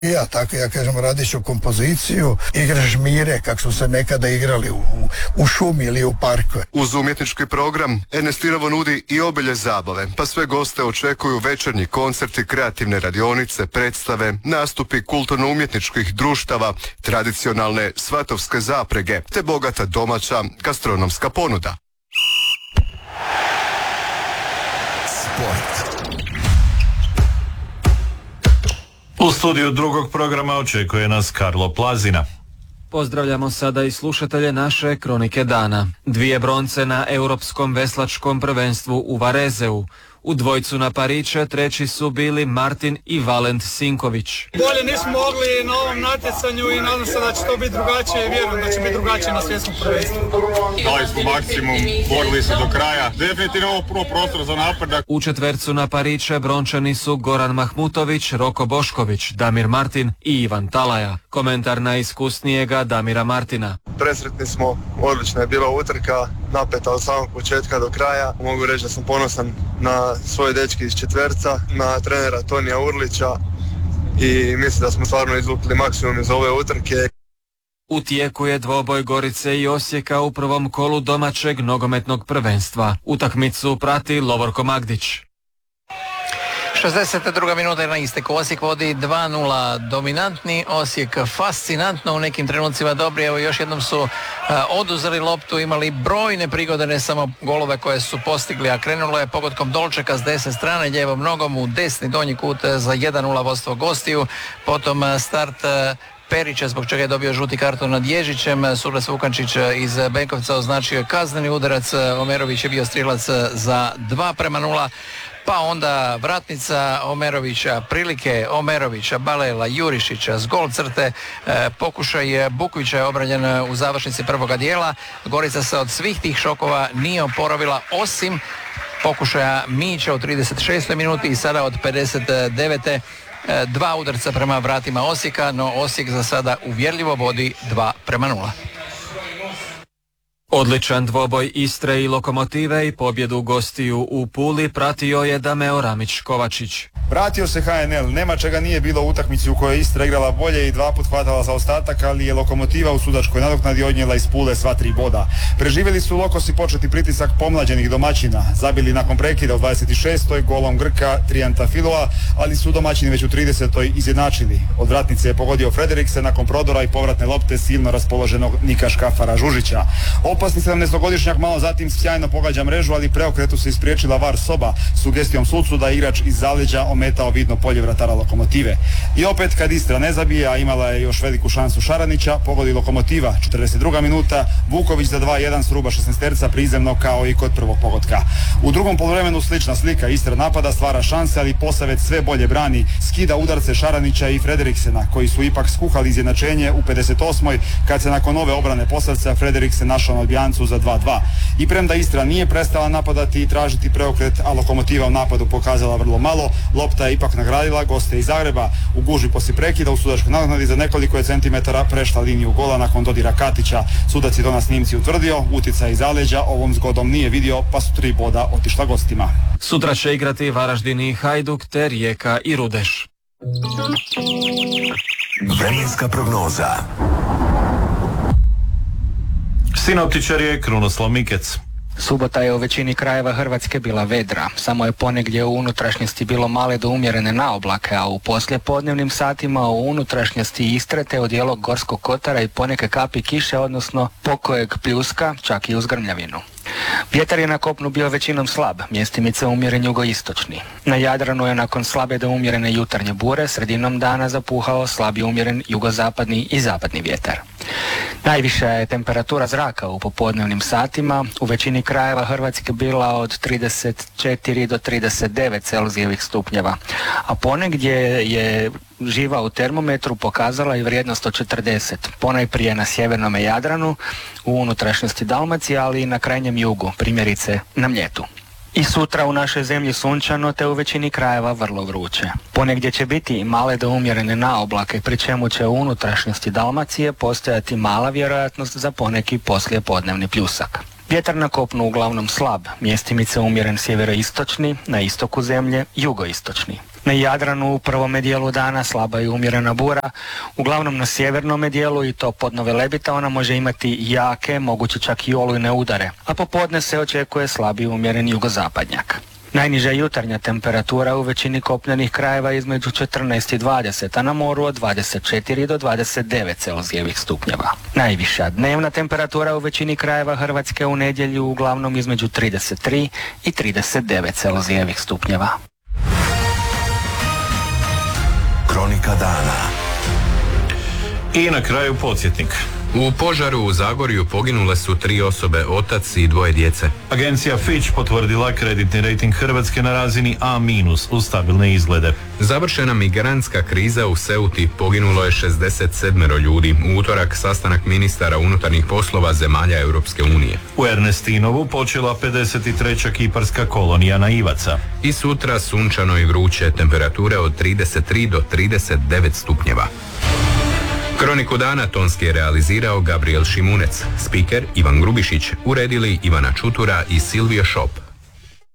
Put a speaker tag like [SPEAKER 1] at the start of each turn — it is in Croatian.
[SPEAKER 1] Ja tako, ja kažem, radiš u kompoziciju, igraš mire, kako su se nekada igrali u šumi ili u parku.
[SPEAKER 2] Uz umjetnički program Ernestinovo nudi i obilje zabave, pa sve goste očekuju večernji koncerti, kreativne radionice, predstave, nastupi kulturno-umjetničkih društava, tradicionalne svatovske zaprege, te bogata domaća gastronomska ponuda.
[SPEAKER 3] Sport.
[SPEAKER 4] U studiju drugog programa očekuje nas Karlo Plazina.
[SPEAKER 5] Pozdravljamo sada i slušatelje naše Kronike dana. 2 bronce na Europskom veslačkom prvenstvu u Varezeu. U dvojcu na pariće treći su bili Martin i Valent Sinković.
[SPEAKER 6] Bolje nismo mogli na ovom natjecanju i nadam se da će to biti drugačije i vjerujem da će biti drugačije na svjetskom prvenstvu.
[SPEAKER 7] Dali smo maksimum, borili se do kraja. Definitivno ovo prvo prostor za napredak.
[SPEAKER 5] U četvercu na pariće brončani su Goran Mahmutović, Roko Bošković, Damir Martin i Ivan Talaja. Komentar najiskusnijega Damira Martina.
[SPEAKER 8] Presretni smo, odlična je bila utrka, napeta od samog početka do kraja. Mogu reći da sam ponosan na svoje dečke iz četverca, na trenera Tonija Urlića i mislim da smo stvarno izvukli maksimum iz ove utrke.
[SPEAKER 5] U tijeku je dvoboj Gorice i Osijeka u prvom kolu domaćeg nogometnog prvenstva. Utakmicu prati Lovorko Magdić.
[SPEAKER 9] 62. minuta je na isteku. Osijek vodi 2-0, dominantni. Osijek fascinantno, u nekim trenucima dobri. Evo još jednom su oduzeli loptu, imali brojne prigode, ne samo golove koje su postigli, a krenulo je pogodkom Dolčeka s desne strane, lijevom nogom u desni donji kut za 1-0 vodstvo gostiju. Potom start Perića, zbog čega je dobio žuti karton nad Ježićem. Sudac Vukančić iz Benkovca označio je kazneni udarac. Omerović je bio strijelac za 2:0. Pa onda vratnica Omerovića, prilike Omerovića, Balela, Jurišića s gol crte, pokušaj Bukovića je obranjen u završnici prvoga dijela. Gorica se od svih tih šokova nije oporavila, osim pokušaja Mića u 36. minuti i sada od 59. 2 udarca prema vratima Osijeka, no Osijek za sada uvjerljivo vodi 2:0.
[SPEAKER 5] Odličan dvoboj Istre i Lokomotive i pobjedu gostiju u Puli pratio je Dameo Ramić-Kovačić.
[SPEAKER 10] Vratio se HNL, nema čega nije bilo u utakmici u kojoj je Istra igrala bolje i 2 put hvatala za ostatak, ali je Lokomotiva u sudačkoj nadoknadi odnijela iz Pule sva 3 boda. Preživjeli su Lokosi početi pritisak pomlađenih domaćina, zabili nakon prekida u 26. golom Grka Trijanta Filova, ali su domaćini već u 30. izjednačili. Od vratnice je pogodio Frederikse nakon prodora i povratne lopte silno raspoloženog Nika Škafara Žužića. Opasni 17-godišnjak malo zatim sjajno pogađa mrežu, ali preokretu se ispriječila VAR soba sugestijom sucu da igrač iz zaleđa ometao vidno polje vratara Lokomotive. I opet kad Istra ne zabije, a imala je još veliku šansu Šaranića, pogodi Lokomotiva. 42. minuta, Vuković za 2:1 s ruba 16-terca prizemno kao i kod prvog pogotka. U drugom poluvremenu slična slika, Istra napada, stvara šanse, ali Posavec sve bolje brani, skida udarce Šaranića i Frederiksena, koji su ipak skuhali izjednačenje u 58. kad se nakon ove obrane Posavca Frederiksen našao na odbijancu za 2:2. I premda Istra nije prestala napadati i tražiti preokret, a Lokomotiva u napadu pokazala vrlo malo, lopta je ipak nagradila goste iz Zagreba. U gužvi poslije prekida u sudačkoj nadoknadi za nekoliko je centimetara prešla liniju gola nakon dodira Katića. Sudac je to na snimci utvrdio, utjecaj iz zaleđa ovom zgodom nije vidio, pa su 3 boda otišla gostima.
[SPEAKER 5] Sutra će igrati Varaždin i Hajduk te Rijeka i Rudeš.
[SPEAKER 3] Vremenska prognoza.
[SPEAKER 4] Sinoptičar je Krunoslav Mikec.
[SPEAKER 11] Subota je u većini krajeva Hrvatske bila vedra, samo je ponegdje u unutrašnjosti bilo male do umjerene naoblake, a u poslijepodnevnim satima u unutrašnjosti Istre te u dijelu Gorskog kotara i poneke kapi kiše, odnosno pokojeg pljuska, čak i uz grmljavinu. Vjetar je na kopnu bio većinom slab, mjestimice umjeren jugoistočni. Na Jadranu je nakon slabe do umjerene jutarnje bure sredinom dana zapuhao slabi umjeren jugozapadni i zapadni vjetar. Najviša je temperatura zraka u popodnevnim satima u većini krajeva Hrvatske bila od 34 do 39 Celzijevih stupnjeva, a ponegdje je živa u termometru pokazala i vrijednost od 40, ponajprije na sjevernom Jadranu, u unutrašnjosti Dalmacije, ali i na krajnjem jugu, primjerice na Mljetu. I sutra u našoj zemlji sunčano te u većini krajeva vrlo vruće. Ponegdje će biti male do umjerene naoblake, pri čemu će u unutrašnjosti Dalmacije postojati mala vjerojatnost za poneki poslijepodnevni pljusak. Vjetar na kopnu uglavnom slab, mjestimice umjeren sjeveroistočni, na istoku zemlje jugoistočni. Na Jadranu u prvome dijelu dana slaba i umjerena bura, uglavnom na sjevernome dijelu i to pod Nove Lebita ona može imati jake, moguće čak i olujne udare, a popodne se očekuje slabi umjeren jugozapadnjak. Najniža jutarnja temperatura u većini kopnenih krajeva između 14 i 20, a na moru od 24 do 29 celzijevih stupnjeva. Najviša dnevna temperatura u većini krajeva Hrvatske u nedjelju uglavnom između 33 i 39 celzijevih stupnjeva.
[SPEAKER 3] Kronika dana.
[SPEAKER 4] I na kraju podsjetnik.
[SPEAKER 12] U požaru u Zagorju poginule su 3 osobe, otac i 2 djece.
[SPEAKER 4] Agencija Fitch potvrdila kreditni rejting Hrvatske na razini A- uz stabilne izglede.
[SPEAKER 12] Završena migrantska kriza u Ceuti, poginulo je 67 ljudi. U utorak sastanak ministara unutarnjih poslova zemalja Europske unije.
[SPEAKER 4] U Ernestinovu počela 53. kiparska kolonija naivaca.
[SPEAKER 12] I sutra sunčano i vruće, temperature od 33 do 39 stupnjeva. Kroniku dana tonski je realizirao Gabriel Šimunec, spiker Ivan Grubišić, uredili Ivana Čutura i Silvio Šop.